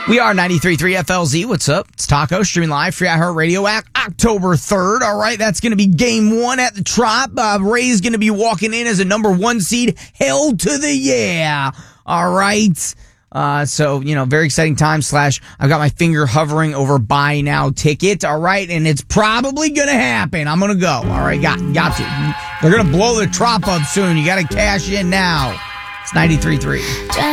We are 93.3 FLZ. What's up? It's Taco, streaming live, free iHeartRadio app, October 3rd. All right, that's going to be game one at the Trop. Ray's going to be walking in as a number 1 seed. Hell to the yeah. All right. So, very exciting time / I've got my finger hovering over buy now ticket. All right. And it's probably going to happen. I'm going to go. All right. Got to. They're going to blow the Trop up soon. You got to cash in now. It's 93.3.